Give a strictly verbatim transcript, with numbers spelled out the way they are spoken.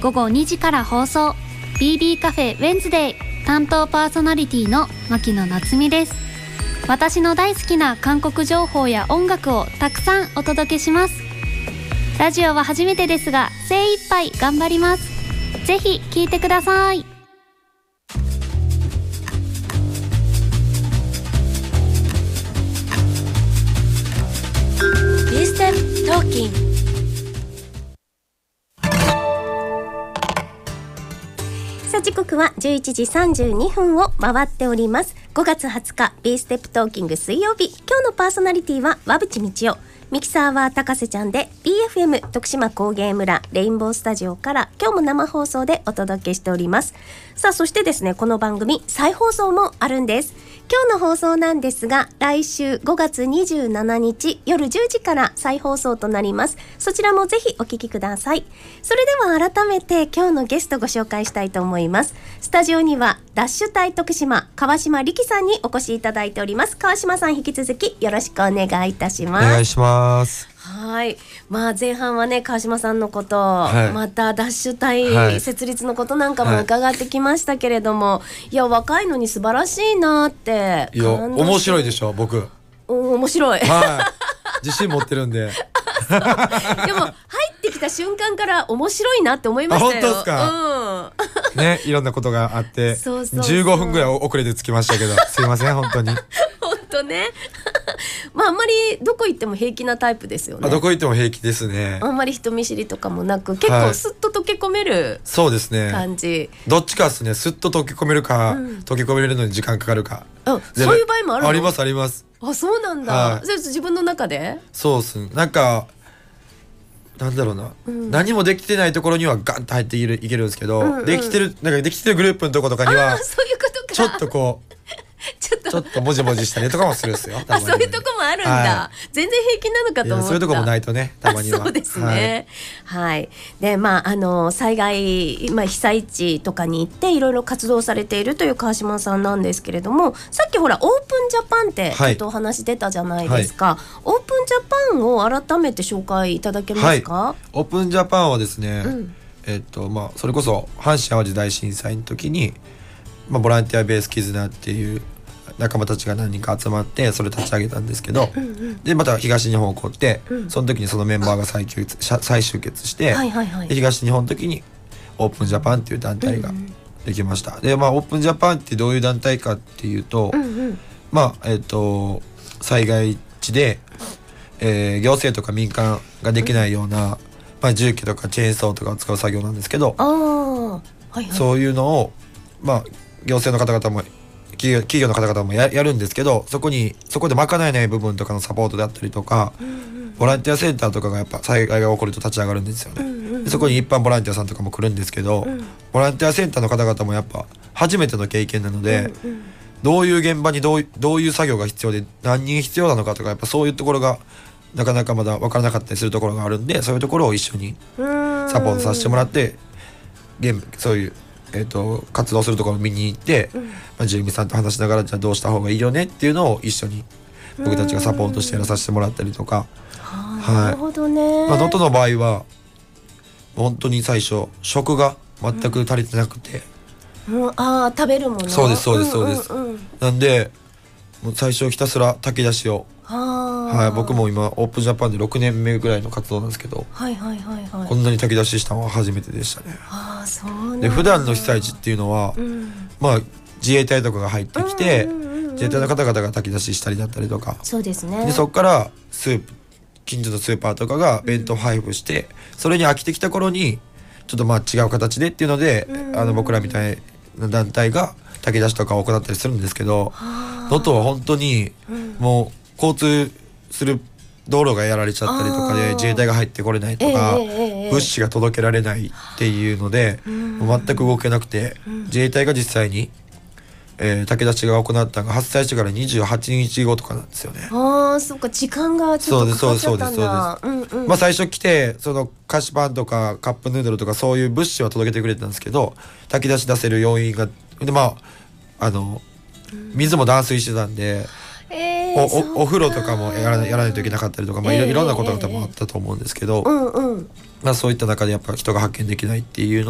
ごごにじから放送。 ビービー カフェウェンズデイ担当パーソナリティの牧野夏実です。私の大好きな韓国情報や音楽をたくさんお届けします。ラジオは初めてですが精一杯頑張ります。ぜひ聞いてください。 ビーステップトーキング。さあ時刻はじゅういちじさんじゅうにふんを回っております。ごがつはつか B ステップトーキング水曜日、今日のパーソナリティは和渕道夫、ミキサーは高瀬ちゃんで ビーエフエム 徳島工芸村レインボースタジオから今日も生放送でお届けしております。さあそしてですね、この番組再放送もあるんです。今日の放送なんですが、来週ごがつにじゅうしちにち夜じゅうじから再放送となります。そちらもぜひお聞きください。それでは改めて今日のゲストご紹介したいと思います。スタジオにはダッシュ隊徳島川島力さんにお越しいただいております。川島さん、引き続きよろしくお願いいたします。 お願いします。 はい、まあ、前半はね川島さんのこと、 はい、 またダッシュ隊設立のことなんかも伺ってきましたけれども、はい、いや若いのに素晴らしいなって。 いや面白いでしょ僕。 お面白い、 はい、自信持ってるんででも入ってきた瞬間から面白いなって思いましたよ。 あ、本当ですか、うん、ね、いろんなことがあってそうそうそうじゅうごふんぐらい遅れて着きましたけどすいません本当に本当ねまああんまりどこ行っても平気なタイプですよね。 あ、どこ行っても平気ですね。 あんまり人見知りとかもなく結構スッと溶け込める、はい、 そうですね感じ。 どっちかですね、スッと溶け込めるか、うん、溶け込めるのに時間かかるか。 あ、そういう場合もあるの？ ありますあります。 あ、そうなんだ、はい、それ自分の中でそうっす。なんかなんだろうな、うん、何もできてないところにはガンと入っていける、いけるんですけど、うんうん、できてるなんかできてるグループのとことかにはそういうことか、 ちょっとこうちょっとちょっともじもじしたりとかもするんですよ。 あ、そういうとこもあるんだ、はい、全然平気なのかと思った。 そういうとこもないとね、たまには。 そうですね、はい、はい、でまああの災害、まあ、被災地とかに行っていろいろ活動されているという川島さんなんですけれども、さっきほらオープンジャパンってちょっとお話出たじゃないですか、はい、オープンジャパンを改めて紹介いただけますか？ はい、オープンジャパンはですね、うん、えっとまあ、それこそ阪神・淡路大震災の時に、まあ、ボランティアベース絆っていう仲間たちが何人か集まってそれ立ち上げたんですけど、うんうん、でまた東日本起こって、うん、その時にそのメンバーが再集結、再集結して、はいはいはい、で東日本の時にオープンジャパンっていう団体ができました、うんうん、でまあオープンジャパンってどういう団体かっていうと、うんうん、まあえっと災害地で、えー、行政とか民間ができないような、うん、まあ、重機とかチェーンソーとかを使う作業なんですけど、あ、はいはい、そういうのをまあ行政の方々も企業、企業の方々も や, やるんですけど、そこにそこで賄えない部分とかのサポートであったりとか、うんうん、ボランティアセンターとかがやっぱ災害が起こると立ち上がるんですよね、うんうんうん、でそこに一般ボランティアさんとかも来るんですけど、うん、ボランティアセンターの方々もやっぱ初めての経験なので、うんうん、どういう現場にどう、どういう作業が必要で何人必要なのかとか、やっぱそういうところがなかなかまだ分からなかったりするところがあるんで、そういうところを一緒にサポートさせてもらって、現そういうえー、と活動するところを見に行って、うん、まあ、ジェイミさんと話しながらじゃあどうした方がいいよねっていうのを一緒に僕たちがサポートしてやらさせてもらったりとか、 はい、なるほどね。 まあ、能登の場合は本当に最初食が全く足りてなくて、 うんうん、あ、食べるもの。 そうですそうですそうです、うんうんうん、なんでもう最初ひたすら炊き出しを、はい、僕も今オープンジャパンでろくねんめぐらいの活動なんですけど、はいはいはいはい、こんなに炊き出ししたのは初めてでしたね。 あ、そうなんだ。 で普段の被災地っていうのは、うん、まあ自衛隊とかが入ってきて、うんうんうんうん、自衛隊の方々が炊き出ししたりだったりとか、 そうですね。 でそこからスープ近所のスーパーとかが弁当配布して、うん、それに飽きてきた頃にちょっとまあ違う形でっていうので、うん、あの僕らみたいな団体が炊き出しとかを行ったりするんですけど、能登は本当にもう交通する道路がやられちゃったりとかで自衛隊が入ってこれないとか、えーえー、物資が届けられないっていうので、もう全く動けなくて、自衛隊が実際に、えー、炊き出しが行ったのが発災してからにじゅうはちにちごとかなんですよね。 ああ、そっか、時間がちょっとかかっちゃったんだ。そうですそうですそうです、うんうん、まあ最初来てその菓子パンとかカップヌードルとかそういう物資は届けてくれてたんですけど、炊き出し出せる要因がで、まああの水も断水してたんで、えー、お, お, お風呂とかもやらない、やらないといけなかったりとか、まあ、い, ろいろんなことが多分あったと思うんですけど、うんうん、まあ、そういった中でやっぱ人が発見できないっていうの